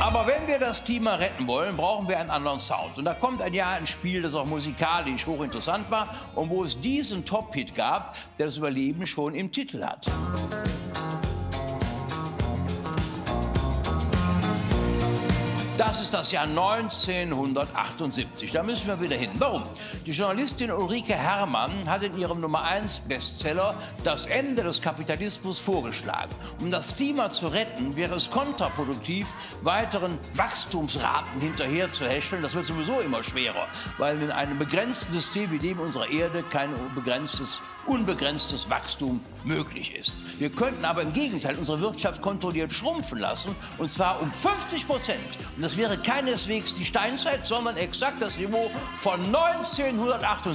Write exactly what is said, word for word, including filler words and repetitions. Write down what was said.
Aber wenn wir das Klima retten wollen, brauchen wir einen anderen Sound. Und da kommt ein Jahr ins Spiel, das auch musikalisch hochinteressant war und wo es diesen Top-Hit gab, der das Überleben schon im Titel hat. Das ist das Jahr neunzehnhundertachtundsiebzig. Da müssen wir wieder hin. Warum? Die Journalistin Ulrike Herrmann hat in ihrem Nummer eins Bestseller Das Ende des Kapitalismus vorgeschlagen. Um das Klima zu retten, wäre es kontraproduktiv, weiteren Wachstumsraten hinterher zu hecheln. Das wird sowieso immer schwerer, weil in einem begrenzten System wie dem unserer Erde kein begrenztes, unbegrenztes Wachstum möglich ist. Wir könnten aber im Gegenteil unsere Wirtschaft kontrolliert schrumpfen lassen, und zwar um fünfzig Prozent. Und das wäre keineswegs die Steinzeit, sondern exakt das Niveau von neunzehnhundertachtundsiebzig.